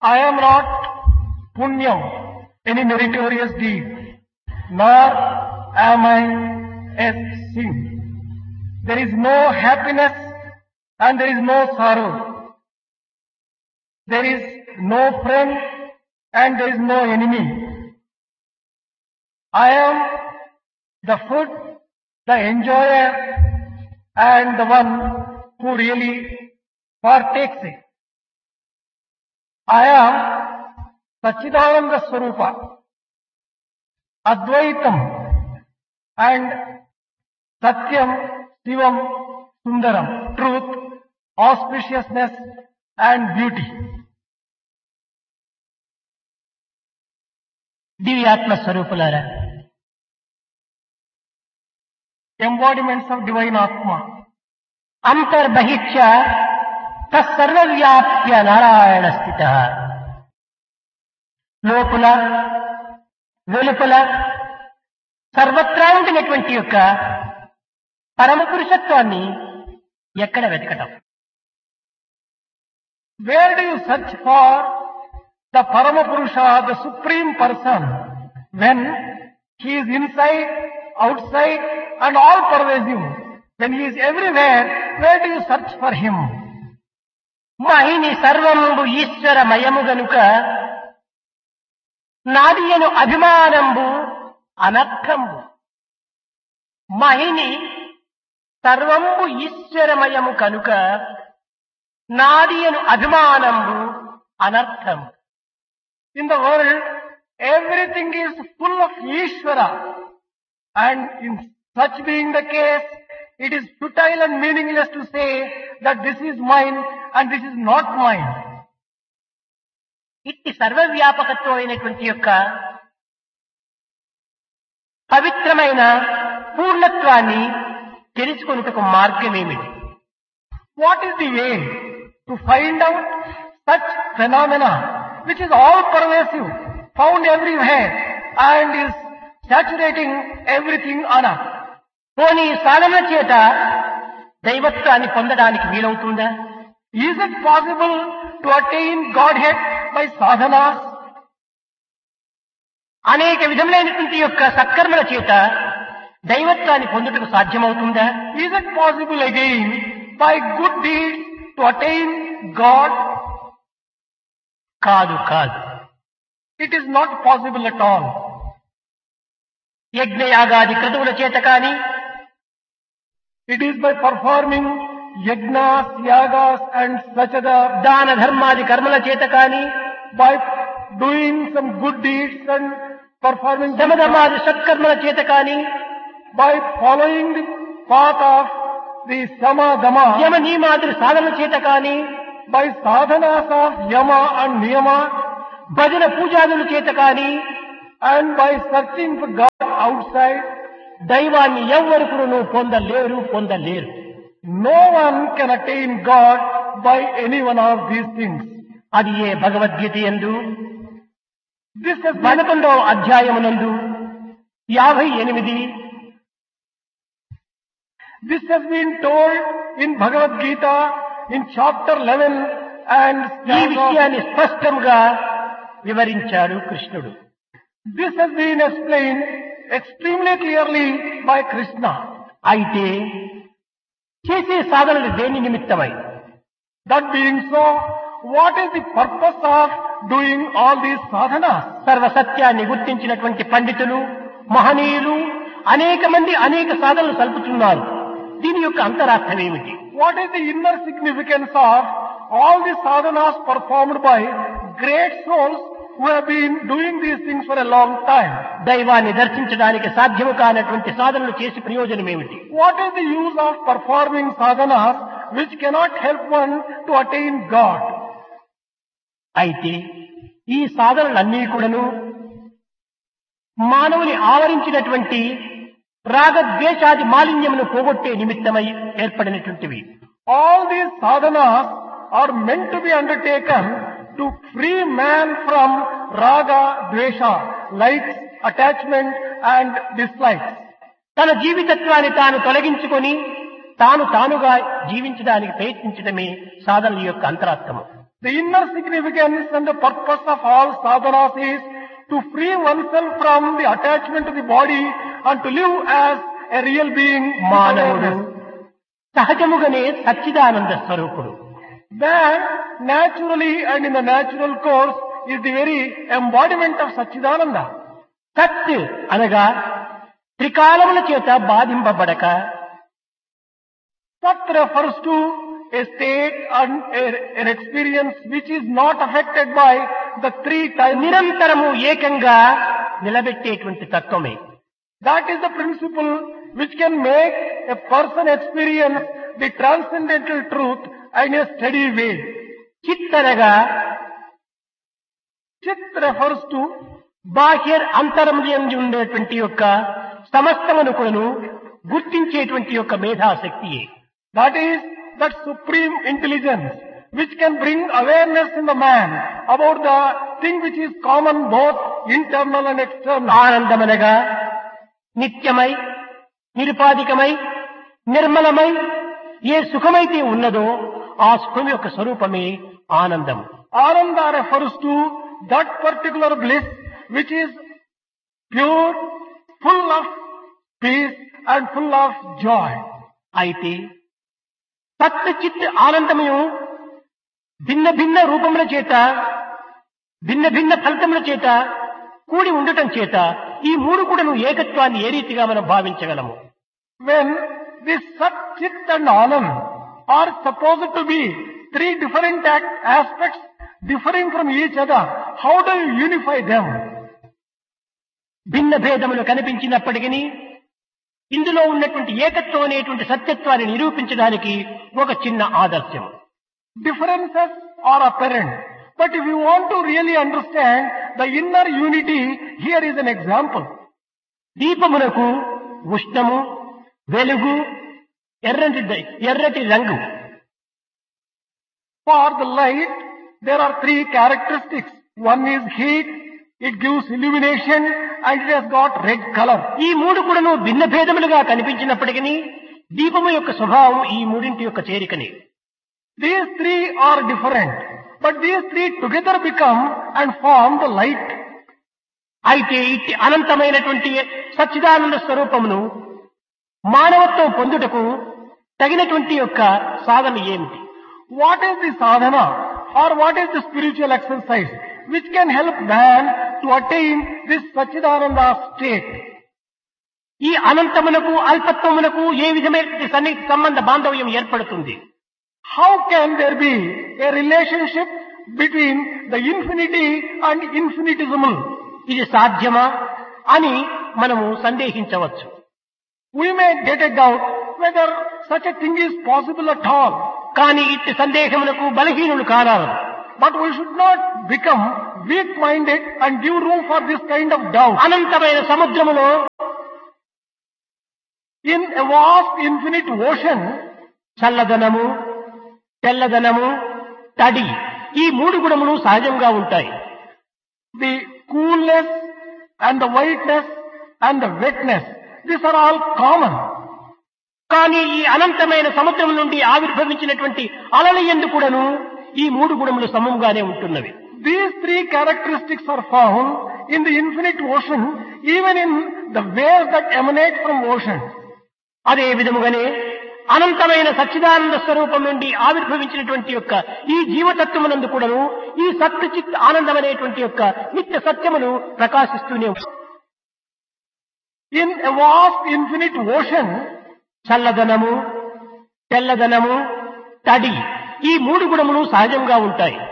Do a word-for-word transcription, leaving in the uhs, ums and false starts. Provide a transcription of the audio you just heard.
I am not punyam, any meritorious deed, nor am I a sin. There is no happiness and there is no sorrow. There is no friend and there is no enemy. I am the food, the enjoyer, and the one who really partakes it. I am Sachidananda Swarupa, Advaitam, and Satyam, Shivam, Sundaram, truth, auspiciousness, and beauty. దివ్యాత్మ స్వరూపులారా, Embodiments of divine Atma. అంతర్బహిష్య తత్సర్వవ్యాప్య Narayana స్థిత. లోపల వెలుపల సర్వత్రా ఉండినటువంటి యొక్క పరమ పురుషత్వాన్ని ఎక్కడ వెతకటం? Where do you search for the Paramapurusha, the Supreme Person, when He is inside, outside, and all pervasive? When He is everywhere, where do you search for Him? మహిని సర్వంబు ఈశ్వరమయము గనుక నాదియను అభిమానంబు అనర్థంబు. మహిని సర్వంబు ఈశ్వరమయము కనుక నాదియను అభిమానంబు అనర్థంబు. In the world, everything is full of Ishvara, and in such being the case, it is futile and meaningless to say that this is mine and this is not mine. ఇట్టి సర్వవ్యాపకత్వం అయినటువంటి యొక్క పవిత్రమైన పూర్ణత్వాన్ని తెలుసుకొనుటకు మార్గమేమిటి? What is the way to find out such phenomena which is all pervasive, found everywhere, and is saturating everything on earth? పోనీ సాధన చేత దైవత్వాన్ని పొందడానికి వీలవుతుందా? Is it possible to attain Godhead by sadhanas? అనేక విధములైనటువంటి యొక్క సత్కర్మల చేత దైవత్వాన్ని పొందుటకు సాధ్యమవుతుందా? Is it possible again by good deeds to attain God? కాదు కాదు. It is not possible at all. యజ్ఞయాగాది క్రతువుల చేత కాని, It is by performing yajnas, yagas, and such other, దాన ధర్మాది కర్మల చేత కాని, by doing some good deeds and performing సమధర్మాది సత్కర్మల చేత కాని, by following the path of the sama dama, యమ నియమాది సాధనల చేత కాని, by sadhanas of yama and niyama, భజన పూజాదుల చేత కాని, and by searching for God outside, దైవాన్ని ఎవ్వరుకును పొందలేరు పొందలేరు. no one can attain God by any one of these things. అది ఏ భగవద్గీత యందు This has been, పదకొండవ అధ్యాయమునందు యాభై ఎనిమిది this has been told in Bhagavad Gita in chapter eleven and ఈ stanza. విషయాన్ని స్పష్టంగా వివరించాడు కృష్ణుడు. This has been explained extremely clearly by Krishna. అయితే చేసే సాధనలు దేని నిమిత్తమై? That being so, what is the purpose of doing all these sadhanas? సర్వసత్యాన్ని గుర్తించినటువంటి పండితులు, మహనీయులు అనేక మంది అనేక సాధనలు సల్పుతున్నారు. దీని యొక్క అంతరార్థం ఏమిటి? What is the inner significance of all the sadhanas performed by great souls who have been doing these things for a long time? దైవాన్ని దర్శించడానికి సాధ్యము కానటువంటి సాధనలు చేసి ప్రయోజనం ఏమిటి? What is the use of performing sadhanas which cannot help one to attain God? అయితే ఈ సాధనలన్నీ కూడాను మానవుని ఆవరించినటువంటి రాగద్వేషాది మాలిన్యమును పోగొట్టే నిమిత్తమై ఏర్పడినటువంటివి. All these sadhanas are meant to be undertaken to free man from raga, dvesha, likes, attachment and dislikes. తన జీవితత్వాన్ని తాను తొలగించుకొని తాను తానుగా జీవించడానికి ప్రయత్నించడమే సాధనల యొక్క అంతరార్థము. The inner significance and the purpose of all sadhanas is to free oneself from the attachment to the body and to live as a real being. మానవుడు సహజముగానే సచ్చిదానంద స్వరూపుడు. Man naturally and in the natural course is the very embodiment of Satchidananda. సత్ అనగా త్రికాలముల చేత బాధింపబడక, Sat refers to a state and a, an experience which is not affected by the three times. నిరంతరము ఏకంగా నిలబెట్టేటువంటి తత్వమే. That is the principle which can make a person experience the transcendental truth in a steady way. చిత్ అనగా Chit refers to బాహ్య అంతరంలో ఉండేటువంటి యొక్క సమస్తమును కూడాను గుర్తించేటువంటి యొక్క మేధాశక్తియే. that is that supreme intelligence which can bring awareness in the man about the thing which is common both internal and external. ఆనందమనగా నిత్యమై నిరుపాధికమై నిర్మలమై ఏ సుఖమైతే ఉన్నదో ఆ సుఖం యొక్క స్వరూపమే ఆనందం. Ananda refers to that particular bliss which is pure, full of peace and full of joy. అయితే సత్ చిత్ ఆనందము భిన్న భిన్న రూపముల చేత భిన్న భిన్న ఫలితముల చేత కూడి ఉండటం చేత ఈ మూడు కూడాను ఏకత్వాన్ని ఏ రీతిగా మనం భావించగలము? When this Sat, Chit and Anand are supposed to be three different act aspects differing from each other, how do you unify them? భిన్న భేదములు కనిపించినప్పటికీ ఇందులో ఉన్నటువంటి ఏకత్వం అనేటువంటి సత్యత్వాన్ని నిరూపించడానికి ఒక చిన్న ఆదర్శం. Differences are apparent, but if you want to really understand the inner unity, here is an example. దీపమునకు ఉష్ణము, వెలుగు, ఎర్రటి ఎర్రటి రంగు. For the light, there are three characteristics. One is heat, it gives illumination, and it has got red color. ఈ మూడు కూడాను భిన్న భేదములుగా కనిపించినప్పటికీ దీపము యొక్క స్వభావం ఈ మూడింటి యొక్క చేరికనే. These three are different, but these three together become and form the light. అయితే ఇట్టి అనంతమైనటువంటి సచ్చిదానంద స్వరూపమును మానవత్వం పొందుటకు తగినటువంటి యొక్క సాధన ఏమిటి? What is the sadhana or what is the spiritual exercise which can help man to attain this Satchidananda state? ఈ అనంతమునకు అల్పత్వమునకు ఏ విధమైన సన్నిహిత సంబంధ బాంధవ్యం ఏర్పడుతుంది? How can there be a relationship between the infinity and infinitesimal? ఇది సాధ్యమా అని మనము సందేహించవచ్చు. We may get a doubt whether such a thing is possible at all. కానీ ఇట్టి సందేహమునకు బలహీనులు కారాదు. But we should not become weak-minded and give room for this kind of doubt. అనంతమైన సముద్రములో In a vast infinite ocean, చల్లదనము, తెల్లదనము, తడి ఈ మూడు గుణములు సహజంగా ఉంటాయి. the coolness and the whiteness and the wetness, these are all common. కానీ ఈ అనంతమైన సముద్రం నుండి ఆవిర్భవించినటువంటి అలల యందు కూడాను ఈ మూడు గుణములు సమంగానే ఉంటున్నవి. These three characteristics are found in the infinite ocean, even in the waves that emanate from ocean. అదే విధముగానే అనంతమైన సచ్చిదానంద స్వరూపం నుండి ఆవిర్భవించినటువంటి యొక్క ఈ జీవతత్వమునందు కూడాను ఈ సత్ చిత్ ఆనందం అనేటువంటి యొక్క నిత్య సత్యములు ప్రకాశిస్తూనే ఉంటాయి. In a vast infinite ocean, చల్లదనము, తెల్లదనము, తడి ఈ మూడు గుణములు సహజంగా ఉంటాయి.